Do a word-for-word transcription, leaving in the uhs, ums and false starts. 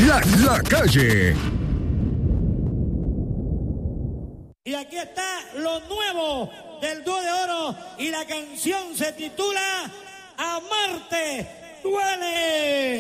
La, la calle. Y aquí está lo nuevo del dúo de oro y la canción se titula Amarte duele.